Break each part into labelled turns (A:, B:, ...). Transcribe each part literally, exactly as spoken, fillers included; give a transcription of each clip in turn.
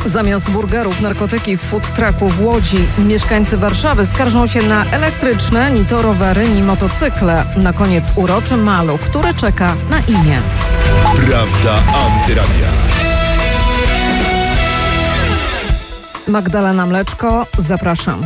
A: Zamiast burgerów, narkotyki w food trucku w Łodzi. Mieszkańcy Warszawy skarżą się na elektryczne ni to rowery, ni motocykle. Na koniec uroczy maluch, który czeka na imię.
B: Prawda Antyradia.
A: Magdalena Mleczko, zapraszam.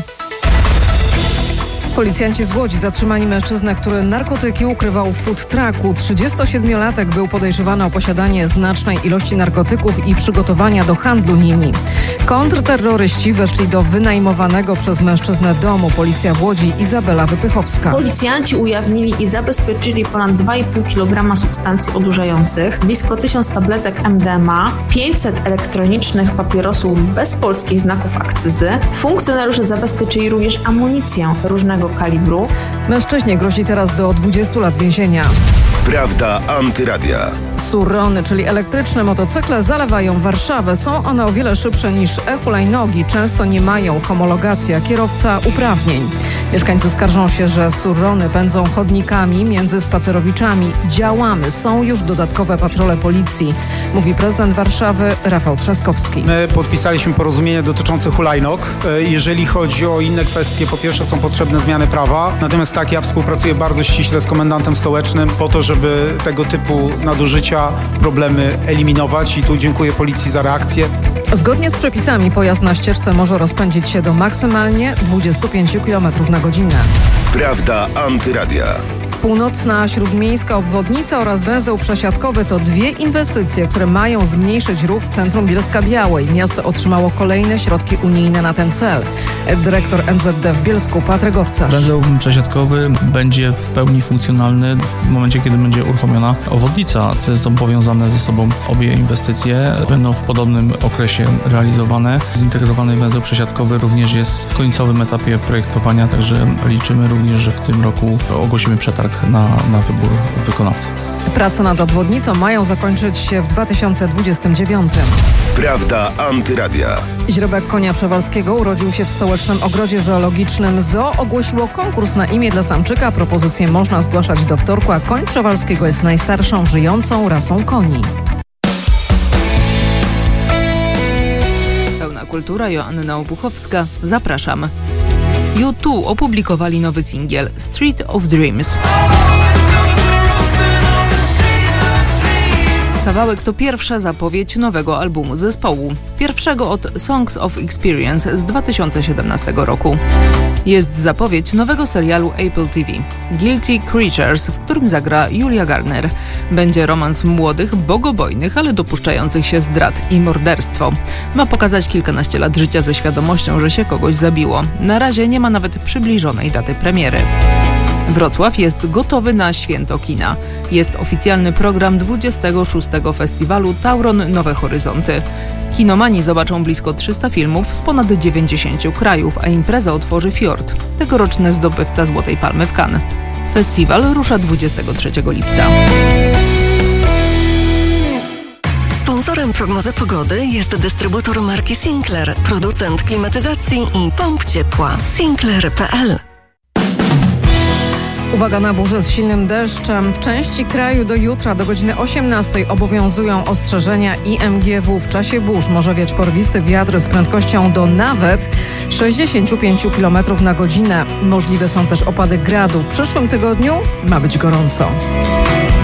A: Policjanci z Łodzi zatrzymali mężczyznę, który narkotyki ukrywał w food trucku. trzydziestosiedmiolatek był podejrzewany o posiadanie znacznej ilości narkotyków i przygotowania do handlu nimi. Kontrterroryści weszli do wynajmowanego przez mężczyznę domu. Policja w Łodzi, Izabela Wypychowska.
C: Policjanci ujawnili i zabezpieczyli ponad dwa i pół kilograma substancji odurzających, blisko tysiąc tabletek M D M A, pięćset elektronicznych papierosów bez polskich znaków akcyzy. Funkcjonariusze zabezpieczyli również amunicję różnego kalibru.
A: Mężczyźnie grozi teraz do dwudziestu lat więzienia.
B: Prawda Antyradia.
A: Surrony, czyli elektryczne motocykle, zalewają Warszawę. Są one o wiele szybsze niż e-hulajnogi. Często nie mają homologacji, a kierowca uprawnień. Mieszkańcy skarżą się, że surrony pędzą chodnikami między spacerowiczami. Działamy, są już dodatkowe patrole policji, mówi prezydent Warszawy Rafał Trzaskowski.
D: My podpisaliśmy porozumienie dotyczące hulajnóg. Jeżeli chodzi o inne kwestie, po pierwsze są potrzebne zmiany prawa. Natomiast tak, ja współpracuję bardzo ściśle z komendantem stołecznym po to, żeby tego typu nadużycia, problemy eliminować i tu dziękuję policji za reakcję.
A: Zgodnie z przepisami pojazd na ścieżce może rozpędzić się do maksymalnie dwudziestu pięciu kilometrów na godzinę.
B: Prawda Antyradia.
A: Północna śródmiejska obwodnica oraz węzeł przesiadkowy to dwie inwestycje, które mają zmniejszyć ruch w centrum Bielska-Białej. Miasto otrzymało kolejne środki unijne na ten cel. Dyrektor M Z D w Bielsku, Patryk Owcarz.
E: Węzeł przesiadkowy będzie w pełni funkcjonalny w momencie, kiedy będzie uruchomiona obwodnica. Są powiązane ze sobą obie inwestycje. Będą w podobnym okresie realizowane. Zintegrowany węzeł przesiadkowy również jest w końcowym etapie projektowania, także liczymy również, że w tym roku ogłosimy przetarg Na, na wybór wykonawcy.
A: Prace nad obwodnicą mają zakończyć się w dwa tysiące dwudziestym dziewiątym.
B: Prawda Antyradia.
A: Źrebek konia przewalskiego urodził się w stołecznym ogrodzie zoologicznym. Zoo ogłosiło konkurs na imię dla samczyka. Propozycje można zgłaszać do wtorku, a koń przewalskiego jest najstarszą żyjącą rasą koni.
F: Pełna kultura, Joanna Obuchowska. Zapraszam. U dwa opublikowali nowy singiel Street of Dreams. Kawałek to pierwsza zapowiedź nowego albumu zespołu, pierwszego od Songs of Experience z dwa tysiące siedemnastego roku. Jest zapowiedź nowego serialu Apple T V, Guilty Creatures, w którym zagra Julia Garner. Będzie romans młodych, bogobojnych, ale dopuszczających się zdrad i morderstwo. Ma pokazać kilkanaście lat życia ze świadomością, że się kogoś zabiło. Na razie nie ma nawet przybliżonej daty premiery. Wrocław jest gotowy na święto kina. Jest oficjalny program dwudziestego szóstego festiwalu Tauron Nowe Horyzonty. Kinomani zobaczą blisko trzysta filmów z ponad dziewięćdziesięciu krajów, a impreza otworzy Fjord, tegoroczny zdobywca Złotej Palmy w Cannes. Festiwal rusza dwudziestego trzeciego lipca.
G: Sponsorem prognozy pogody jest dystrybutor marki Sinclair, producent klimatyzacji i pomp ciepła. Sinclair kropka p l.
A: Uwaga na burzę z silnym deszczem. W części kraju do jutra do godziny osiemnastej obowiązują ostrzeżenia I M G W. W czasie burz może wiać porwisty wiatr z prędkością do nawet sześćdziesięciu pięciu kilometrów na godzinę. Możliwe są też opady gradu. W przyszłym tygodniu ma być gorąco.